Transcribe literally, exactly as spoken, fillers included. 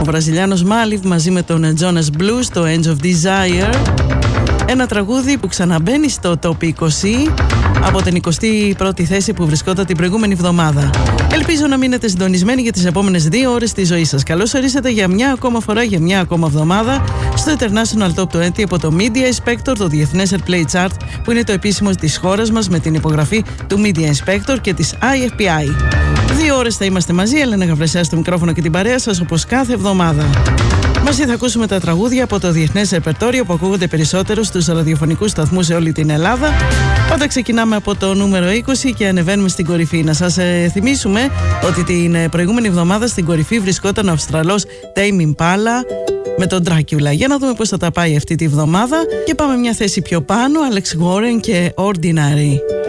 Ο Βραζιλιάνος Μάλιβ μαζί με τον Jonas Blues, το End of Desire. Ένα τραγούδι που ξαναμπαίνει στο Top είκοσι από την εικοστή πρώτη θέση που βρισκόταν την προηγούμενη εβδομάδα. Ελπίζω να μείνετε συντονισμένοι για τις επόμενες δύο ώρες της ζωής σας. Καλώς ορίσατε για μια ακόμα φορά, για μια ακόμα εβδομάδα στο International Top είκοσι από το Media Inspector, το Διεθνές Airplay Chart, που είναι το επίσημο της χώρας μας με την υπογραφή του Media Inspector και της άι εφ πι άι. Δύο ώρες θα είμαστε μαζί, Έλενα Γαβρεσιά στο μικρόφωνο και την παρέα σας όπως κάθε εβδομάδα. Μαζί θα ακούσουμε τα τραγούδια από το Διεθνές Ρεπερτόριο που ακούγονται περισσότερο στους ραδιοφωνικούς σταθμούς σε όλη την Ελλάδα. Πάντα ξεκινάμε από το νούμερο είκοσι και ανεβαίνουμε στην κορυφή. Να σας ε, θυμίσουμε ότι την προηγούμενη εβδομάδα στην κορυφή βρισκόταν ο Αυστραλός Tame Impala με τον Dracula. Για να δούμε πώς θα τα πάει αυτή τη βδομάδα. Και πάμε μια θέση πιο πάνω, Alex Warren και Ordinary.